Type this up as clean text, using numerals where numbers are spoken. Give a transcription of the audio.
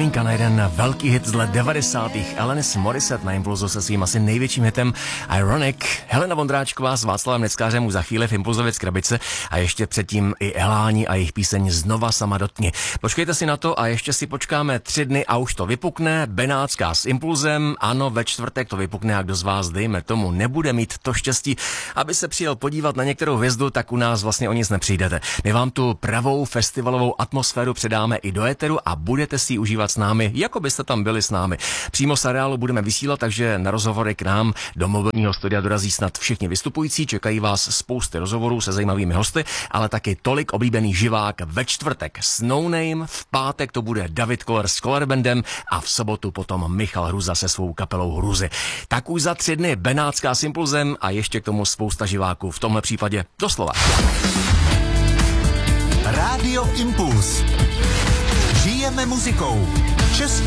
vzpomínka na jeden velký hit z let 90. Alanis Morissette na Impulzu se svým asi největším hitem Ironic. Helena Vondráčková s Václavem Neckářem už za chvíli v Impulzově krabice a ještě předtím i Eláni a jejich píseň Znova sama dotkni. Počkejte si na to a ještě si počkáme 3 dny a už to vypukne. Benátská s Impulzem, ano, ve čtvrtek to vypukne a kdo z vás, dejme tomu, nebude mít to štěstí, aby se přijel podívat na některou hvězdu, tak u nás vlastně o nic nepřijdete. My vám tu pravou festivalovou atmosféru předáme i do éteru a budete si ji užívat s námi, jako byste tam byli s námi. Přímo z areálu budeme vysílat, takže na rozhovory k nám do mobilního studia dorazí snad všichni vystupující. Čekají vás spousty rozhovorů se zajímavými hosty, ale taky tolik oblíbený živák ve čtvrtek s No Name, v pátek to bude David Koller s Koller Bandem a v sobotu potom Michal Hruza se svou kapelou Hruzy. Tak už za 3 dny Benátská s Impulzem a ještě k tomu spousta živáků, v tomhle případě doslova. Rádio Impuls. Žijeme muzikou. Český